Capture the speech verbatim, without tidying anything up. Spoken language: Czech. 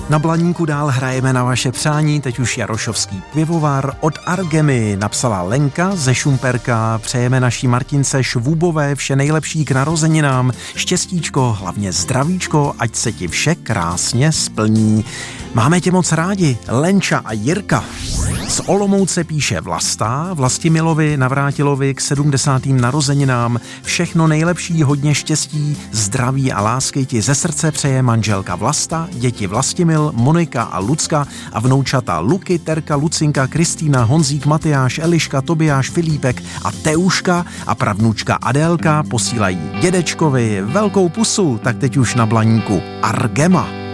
Na Blaníku dál hrajeme na vaše přání, teď už Jarošovský pivovar. Od Argemy napsala Lenka ze Šumperka. Přejeme naší Martince Švůbové vše nejlepší k narozeninám. Štěstíčko, hlavně zdravíčko, ať se ti vše krásně splní. Máme tě moc rádi, Lenča a Jirka. Z Olomouce píše Vlasta, Vlastimilovi Navrátilovi k sedmdesátým narozeninám. Všechno nejlepší, hodně štěstí, zdraví a lásky ti ze srdce přeje manželka Vlasta, děti Vlastimil, Monika a Lucka a vnoučata Luky, Terka, Lucinka, Kristýna, Honzík, Matyáš, Eliška, Tobiáš, Filípek a Teuška a pravnučka Adélka posílají dědečkovi velkou pusu, tak teď už na Blaníku Argema.